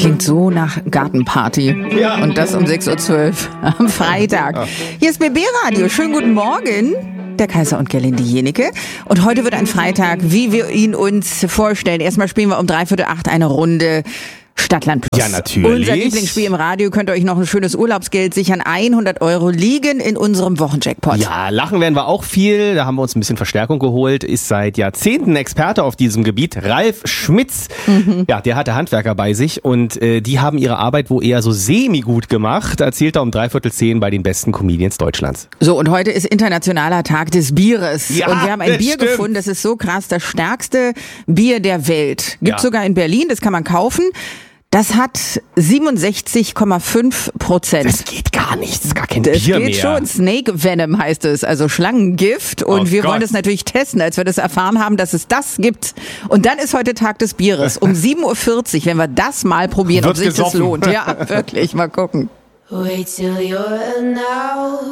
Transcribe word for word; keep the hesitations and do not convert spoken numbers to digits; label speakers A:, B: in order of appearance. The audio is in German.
A: klingt so nach Gartenparty.
B: Ja.
A: Und das um sechs Uhr zwölf am Freitag. Hier ist B B Radio. Schönen guten Morgen. Der Kaiser und Gerlinde Jenecke. Und heute wird ein Freitag, wie wir ihn uns vorstellen. Erstmal spielen wir um dreiviertel acht eine Runde Stadtland Plus.
B: Ja, natürlich.
A: Unser Lieblingsspiel im Radio. Könnt ihr euch noch ein schönes Urlaubsgeld sichern. hundert Euro liegen in unserem Wochenjackpot.
B: Ja, lachen werden wir auch viel. Da haben wir uns ein bisschen Verstärkung geholt. Ist seit Jahrzehnten Experte auf diesem Gebiet. Ralf Schmitz. Mhm. Ja, der hatte Handwerker bei sich und äh, die haben ihre Arbeit wohl eher so semi-gut gemacht. Erzählt er um dreiviertel zehn bei den besten Comedians Deutschlands.
A: So, und heute ist internationaler Tag des Bieres.
B: Ja,
A: und wir haben ein Bier
B: stimmt.
A: gefunden, das ist so krass. Das stärkste Bier der Welt. Gibt's
B: Ja.
A: sogar in Berlin, das kann man kaufen. Das hat siebenundsechzig Komma fünf Prozent.
B: Das geht gar nicht. Das ist gar kein
A: Das
B: Bier
A: geht
B: mehr.
A: schon. Snake Venom heißt es, also Schlangengift. Und
B: Oh
A: wir
B: Gott.
A: wollen das natürlich testen, als wir das erfahren haben, dass es das gibt. Und dann ist heute Tag des Bieres. Um sieben Uhr vierzig, wenn wir das mal probieren, ob
B: Wird's
A: sich das
B: gesoffen.
A: lohnt. Ja, wirklich, mal gucken.
C: Wait till you're announced.